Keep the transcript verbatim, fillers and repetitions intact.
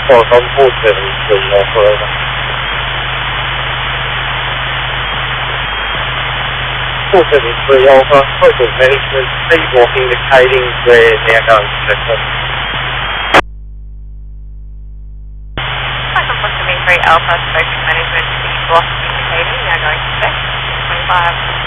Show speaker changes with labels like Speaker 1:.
Speaker 1: Park on four seventy-three Alpha over. four seventy-three Alpha, local management, speed walk indicating we're now going to checkpoint.
Speaker 2: Local four seventy-three Alpha, spoken management, speed walk indicating now going to check twenty-five.